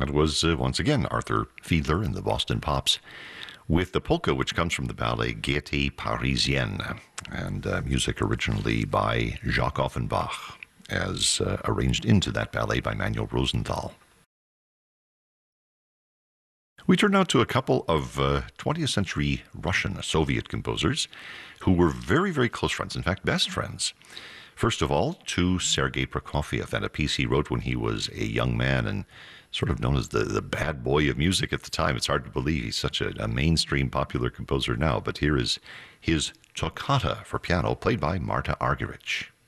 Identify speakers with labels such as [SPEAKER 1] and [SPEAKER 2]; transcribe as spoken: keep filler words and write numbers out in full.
[SPEAKER 1] that was, uh, once again, Arthur Fiedler and the Boston Pops with the polka, which comes from the ballet Gaieté Parisienne, and uh, music originally by Jacques Offenbach, as uh, arranged into that ballet by Manuel Rosenthal. We turn now to a couple of uh, twentieth century Russian Soviet composers who were very, very close friends, in fact, best friends. First of all, to Sergei Prokofiev, and a piece he wrote when he was a young man and sort of known as the, the bad boy of music at the time. It's hard to believe he's such a, a mainstream popular composer now, but here is his Toccata for piano, played by Marta Argerich.